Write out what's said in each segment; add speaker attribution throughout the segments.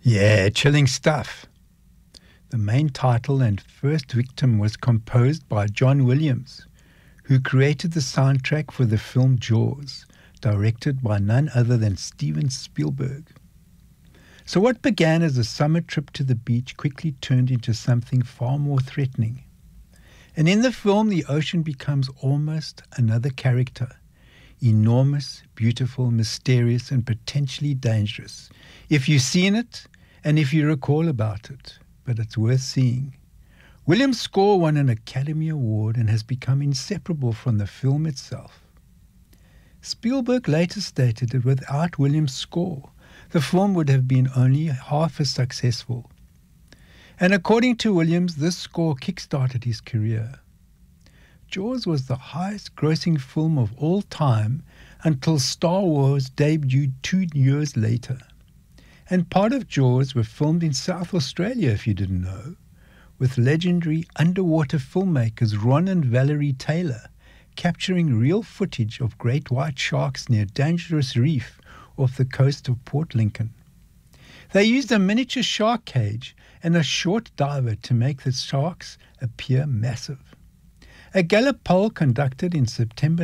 Speaker 1: Yeah, chilling stuff. The main title and first victim was composed by John Williams, who created the soundtrack for the film Jaws, directed by none other than Steven Spielberg. So what began as a summer trip to the beach quickly turned into something far more threatening. And in the film, the ocean becomes almost another character. Enormous, beautiful, mysterious, and potentially dangerous. If you've seen it, and if you recall about it, but it's worth seeing. Williams' score won an Academy Award and has become inseparable from the film itself. Spielberg later stated that without Williams' score, the film would have been only half as successful. And according to Williams, this score kick-started his career. Jaws was the highest-grossing film of all time until Star Wars debuted 2 years later. And part of Jaws were filmed in South Australia, if you didn't know, with legendary underwater filmmakers Ron and Valerie Taylor capturing real footage of great white sharks near Dangerous Reef off the coast of Port Lincoln. They used a miniature shark cage and a short diver to make the sharks appear massive. A Gallup poll conducted in September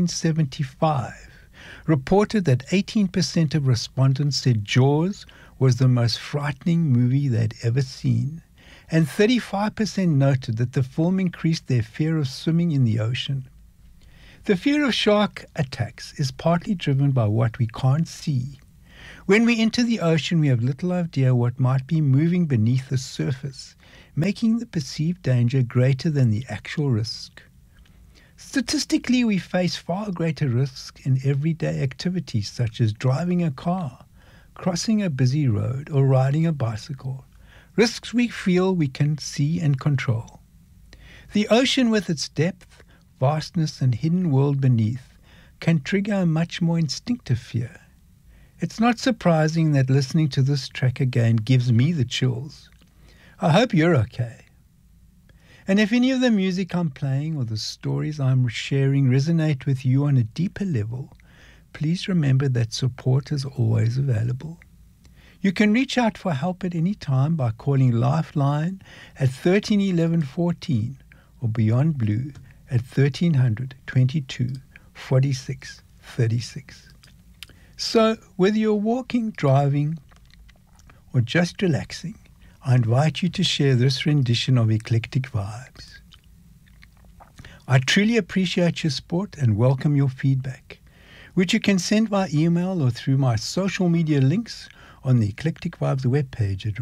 Speaker 1: 1975 reported that 18% of respondents said Jaws was the most frightening movie they'd ever seen, and 35% noted that the film increased their fear of swimming in the ocean. The fear of shark attacks is partly driven by what we can't see. When we enter the ocean, we have little idea what might be moving beneath the surface, making the perceived danger greater than the actual risk. Statistically, we face far greater risks in everyday activities such as driving a car, crossing a busy road, or riding a bicycle. Risks we feel we can see and control. The ocean, with its depth, vastness, and hidden world beneath, can trigger a much more instinctive fear. It's not surprising that listening to this track again gives me the chills. I hope you're okay. And if any of the music I'm playing or the stories I'm sharing resonate with you on a deeper level, please remember that support is always available. You can reach out for help at any time by calling Lifeline at 13 11 14 or Beyond Blue at 1300 22 46 36. So, whether you're walking, driving, or just relaxing, I invite you to share this rendition of Eclectic Vibes. I truly appreciate your support and welcome your feedback, which you can send by email or through my social media links on the Eclectic Vibes webpage at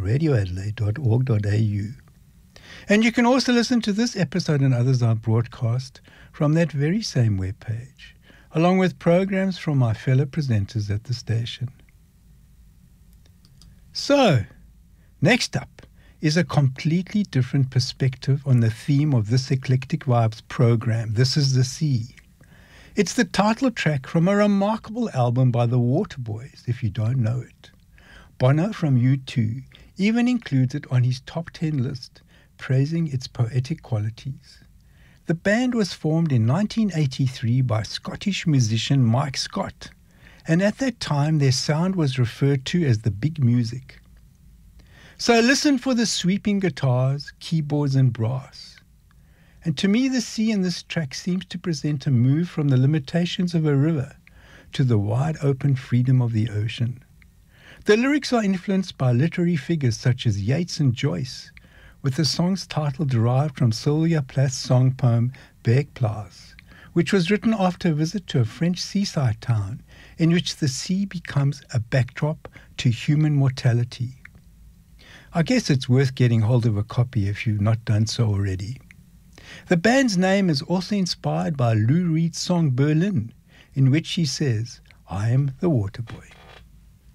Speaker 1: radioadelaide.org.au. And you can also listen to this episode and others I broadcast from that very same webpage, along with programs from my fellow presenters at the station. So, next up is a completely different perspective on the theme of this Eclectic Vibes program, This Is the Sea. It's the title track from a remarkable album by the Waterboys, if you don't know it. Bono from U2 even includes it on his top 10 list, praising its poetic qualities. The band was formed in 1983 by Scottish musician Mike Scott, and at that time their sound was referred to as the Big Music. So listen for the sweeping guitars, keyboards and brass. And to me, the sea in this track seems to present a move from the limitations of a river to the wide open freedom of the ocean. The lyrics are influenced by literary figures such as Yeats and Joyce, with the song's title derived from Sylvia Plath's song poem Bergplaats, which was written after a visit to a French seaside town in which the sea becomes a backdrop to human mortality. I guess it's worth getting hold of a copy if you've not done so already. The band's name is also inspired by Lou Reed's song Berlin, in which she says, "I am the water boy."